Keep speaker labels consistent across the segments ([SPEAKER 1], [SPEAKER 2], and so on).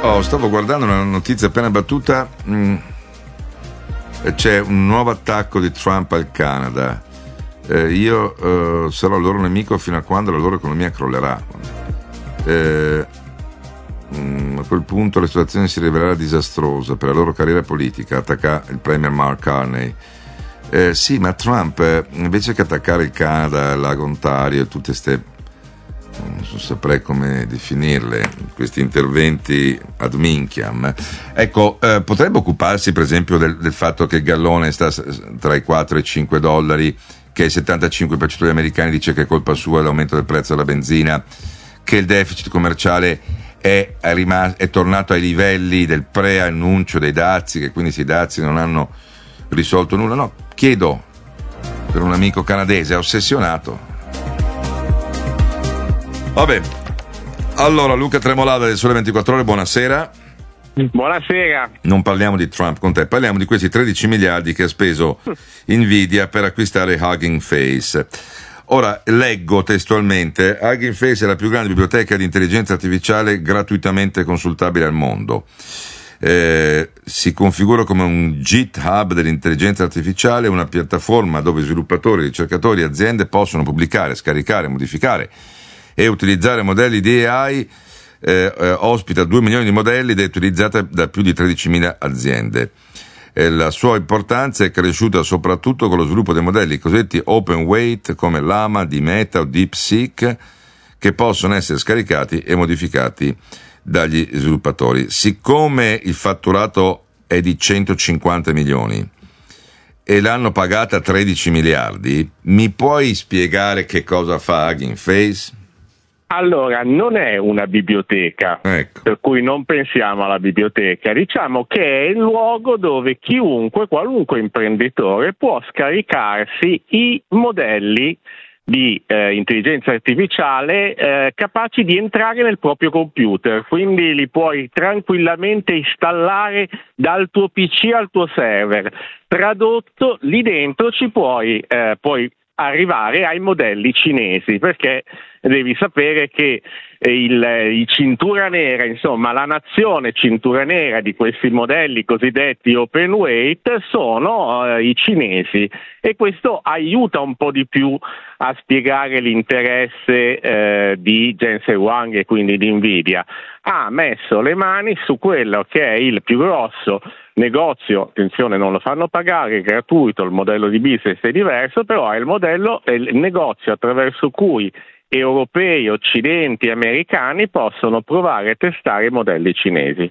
[SPEAKER 1] Stavo guardando una notizia appena battuta. C'è un nuovo attacco di Trump al Canada. Io sarò il loro nemico fino a quando la loro economia crollerà. A quel punto la situazione si rivelerà disastrosa per la loro carriera politica. Attacca il premier Mark Carney. Sì, ma Trump, invece che attaccare il Canada, il lago Ontario e tutte queste, non saprei come definirle, questi interventi ad minchiam, ecco, potrebbe occuparsi per esempio del fatto che il gallone sta tra i 4 e i 5 dollari, che il 75% degli americani dice che è colpa sua l'aumento del prezzo della benzina, che il deficit commerciale è tornato ai livelli del pre-annuncio dei dazi, che quindi i dazi non hanno risolto nulla. No, chiedo per un amico canadese, è ossessionato. Vabbè, allora Luca Tremolada del Sole 24 Ore, buonasera.
[SPEAKER 2] Buonasera.
[SPEAKER 1] Non parliamo di Trump con te, parliamo di questi 13 miliardi che ha speso Nvidia per acquistare Hugging Face. Ora leggo testualmente: Hugging Face è la più grande biblioteca di intelligenza artificiale gratuitamente consultabile al mondo. Si configura come un GitHub dell'intelligenza artificiale, una piattaforma dove sviluppatori, ricercatori e aziende possono pubblicare, scaricare, modificare e utilizzare modelli di AI. Ospita 2 milioni di modelli ed è utilizzata da più di 13.000 aziende. La sua importanza è cresciuta soprattutto con lo sviluppo dei modelli cosiddetti open weight come Llama di Meta o DeepSeek, che possono essere scaricati e modificati dagli sviluppatori. Siccome il fatturato è di 150 milioni e l'hanno pagata 13 miliardi, mi puoi spiegare che cosa fa Hugging Face?
[SPEAKER 2] Allora, non è una biblioteca,
[SPEAKER 1] ecco,
[SPEAKER 2] per cui non pensiamo alla biblioteca, diciamo che è il luogo dove chiunque, qualunque imprenditore può scaricarsi i modelli di intelligenza artificiale capaci di entrare nel proprio computer, quindi li puoi tranquillamente installare dal tuo PC al tuo server. Tradotto, lì dentro ci puoi arrivare ai modelli cinesi, perché devi sapere che i cintura nera, insomma la nazione cintura nera di questi modelli cosiddetti open weight sono i cinesi, e questo aiuta un po' di più a spiegare l'interesse di Jensen Huang e quindi di Nvidia. Ha messo le mani su quello che è il più grosso negozio, attenzione, non lo fanno pagare, è gratuito, il modello di business è diverso, però è il negozio attraverso cui europei, occidenti, americani possono provare a testare i modelli cinesi.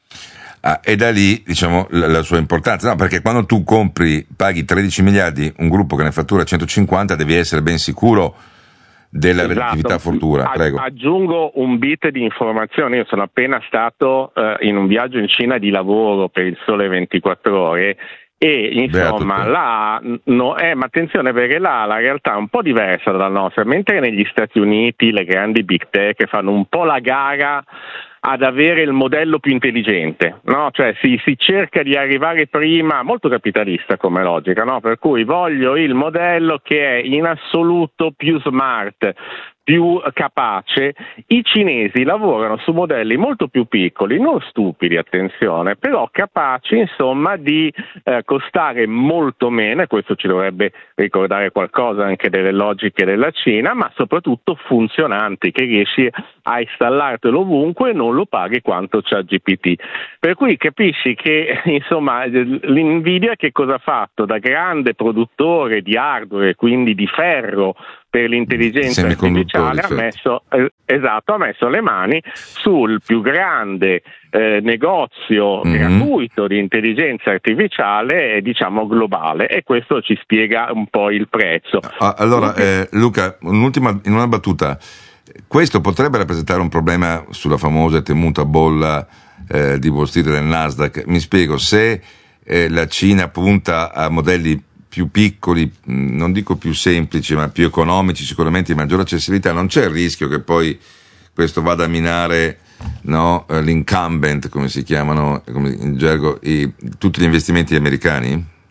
[SPEAKER 1] E da lì, diciamo, la sua importanza, no, perché quando tu paghi 13 miliardi, un gruppo che ne fattura 150, devi essere ben sicuro della relatività futura. Prego.
[SPEAKER 2] Aggiungo un bit di informazione: io sono appena stato in un viaggio in Cina di lavoro per il Sole 24 Ore, e insomma ma attenzione, perché là la realtà è un po' diversa dalla nostra, mentre negli Stati Uniti le grandi big tech fanno un po' la gara ad avere il modello più intelligente, no? Cioè si cerca di arrivare prima, molto capitalista come logica, no? Per cui voglio il modello che è in assoluto più smart, più capace. I cinesi lavorano su modelli molto più piccoli, non stupidi, attenzione, però capaci insomma di costare molto meno, e questo ci dovrebbe ricordare qualcosa anche delle logiche della Cina, ma soprattutto funzionanti, che riesci a installartelo ovunque e non lo paghi quanto ChatGPT. Per cui capisci che insomma l'Nvidia che cosa ha fatto? Da grande produttore di hardware, quindi di ferro per l'intelligenza artificiale, ha messo le mani sul più grande negozio gratuito di intelligenza artificiale, diciamo globale, e questo ci spiega un po' il prezzo.
[SPEAKER 1] Allora, Luca, in una battuta, questo potrebbe rappresentare un problema sulla famosa e temuta bolla di Wall Street del Nasdaq. Mi spiego, se la Cina punta a modelli più piccoli, non dico più semplici, ma più economici, sicuramente di maggiore accessibilità, non c'è il rischio che poi questo vada a minare, no, l'incumbent, come si chiamano in gergo, tutti gli investimenti americani?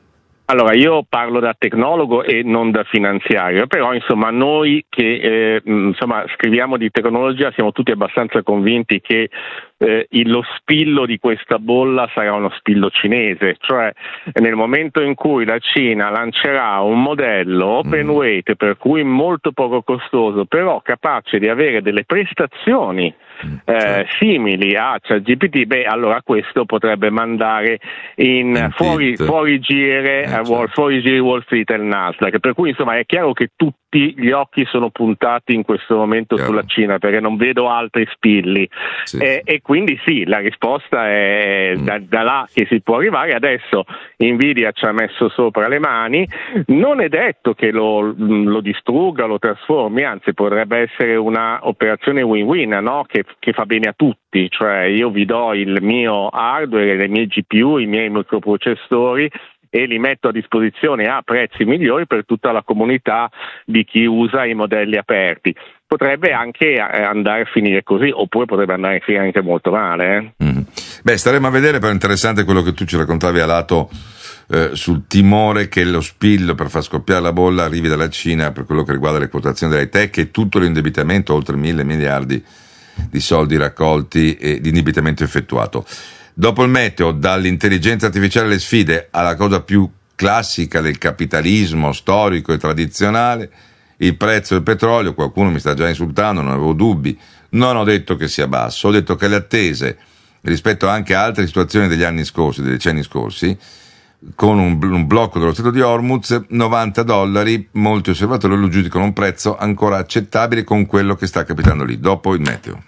[SPEAKER 2] Allora, io parlo da tecnologo e non da finanziario, però insomma noi che scriviamo di tecnologia siamo tutti abbastanza convinti che lo spillo di questa bolla sarà uno spillo cinese, cioè nel momento in cui la Cina lancerà un modello open weight, per cui molto poco costoso, però capace di avere delle prestazioni simili a ChatGPT, allora questo potrebbe mandare fuori giri Wall Street e il Nasdaq, per cui insomma è chiaro che tutti gli occhi sono puntati in questo momento sulla Cina, perché non vedo altri spilli, e quindi sì, la risposta è da là che si può arrivare. Adesso Nvidia ci ha messo sopra le mani, non è detto che lo distrugga, lo trasformi, anzi potrebbe essere una operazione win-win, no? Che fa bene a tutti, cioè io vi do il mio hardware, le mie GPU, i miei microprocessori e li metto a disposizione a prezzi migliori per tutta la comunità di chi usa i modelli aperti. Potrebbe anche andare a finire così, oppure potrebbe andare a finire anche molto male.
[SPEAKER 1] Staremo a vedere, però è interessante quello che tu ci raccontavi a lato sul timore che lo spillo per far scoppiare la bolla arrivi dalla Cina per quello che riguarda le quotazioni delle tech e tutto l'indebitamento, oltre 1.000 miliardi di soldi raccolti e di indebitamento effettuato. Dopo il meteo, dall'intelligenza artificiale alle sfide, alla cosa più classica del capitalismo storico e tradizionale, il prezzo del petrolio. Qualcuno mi sta già insultando, non avevo dubbi, non ho detto che sia basso, ho detto che le attese rispetto anche a altre situazioni degli anni scorsi, dei decenni scorsi, con un blocco dello Stretto di Hormuz, $90, molti osservatori lo giudicano un prezzo ancora accettabile con quello che sta capitando lì. Dopo il meteo.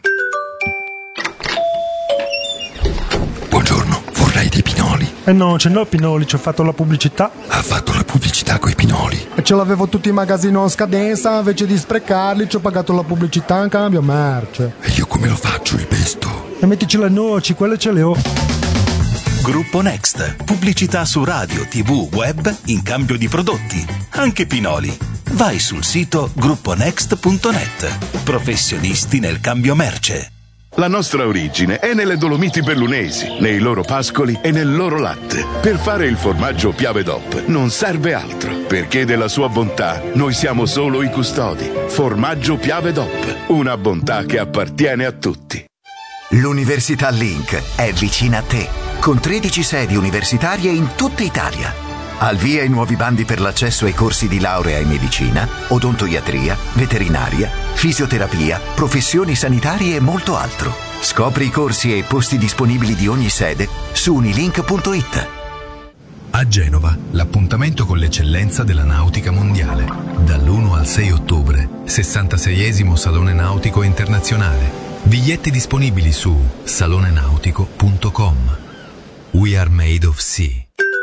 [SPEAKER 3] Buongiorno, vorrei dei pinoli.
[SPEAKER 4] No, ce n'ho pinoli, ci ho fatto la pubblicità.
[SPEAKER 3] Ha fatto la pubblicità coi pinoli?
[SPEAKER 4] E ce l'avevo tutti in magazzino a scadenza, invece di sprecarli ci ho pagato la pubblicità in cambio merce.
[SPEAKER 3] E io come lo faccio il pesto?
[SPEAKER 4] E mettici le noci, quelle ce le ho.
[SPEAKER 5] Gruppo Next. Pubblicità su radio, TV, web in cambio di prodotti. Anche pinoli. Vai sul sito grupponext.net. Professionisti nel cambio merce.
[SPEAKER 6] La nostra origine è nelle Dolomiti Bellunesi, nei loro pascoli e nel loro latte. Per fare il formaggio Piave DOP non serve altro, perché della sua bontà noi siamo solo i custodi. Formaggio Piave DOP, una bontà che appartiene a tutti.
[SPEAKER 7] L'Università Link è vicina a te, con 13 sedi universitarie in tutta Italia. Al via i nuovi bandi per l'accesso ai corsi di laurea in medicina, odontoiatria, veterinaria, fisioterapia, professioni sanitarie e molto altro. Scopri i corsi e i posti disponibili di ogni sede su unilink.it.
[SPEAKER 8] A Genova, l'appuntamento con l'eccellenza della nautica mondiale. Dall'1 al 6 ottobre, 66esimo Salone Nautico Internazionale. Biglietti disponibili su salonenautico.com. We are made of sea.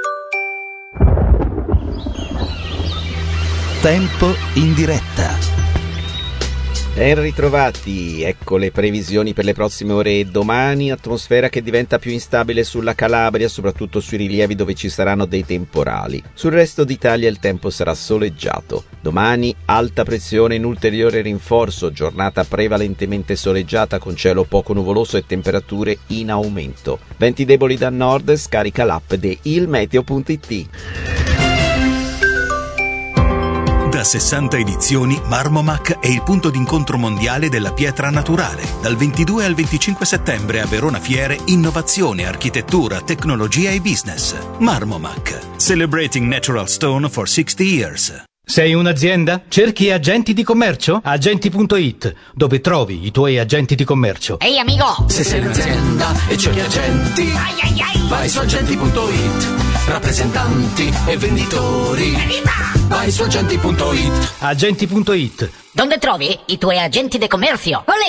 [SPEAKER 5] Tempo in diretta.
[SPEAKER 9] Ben ritrovati, ecco le previsioni per le prossime ore e domani. Atmosfera che diventa più instabile sulla Calabria, soprattutto sui rilievi dove ci saranno dei temporali. Sul resto d'Italia il tempo sarà soleggiato. Domani alta pressione in ulteriore rinforzo, giornata prevalentemente soleggiata con cielo poco nuvoloso e temperature in aumento. Venti deboli da nord, scarica l'app di ilmeteo.it.
[SPEAKER 5] Da 60 edizioni, Marmomac è il punto d'incontro mondiale della pietra naturale. Dal 22 al 25 settembre a Verona Fiere, innovazione, architettura, tecnologia e business. Marmomac, celebrating natural stone for 60 years.
[SPEAKER 10] Sei un'azienda? Cerchi agenti di commercio? Agenti.it, dove trovi i tuoi agenti di commercio.
[SPEAKER 11] Ehi amico!
[SPEAKER 12] Se sei un'azienda e cerchi agenti, vai su agenti.it. Rappresentanti e venditori, vai su agenti.it.
[SPEAKER 10] Agenti.it,
[SPEAKER 11] dove trovi i tuoi agenti di commercio. Olè!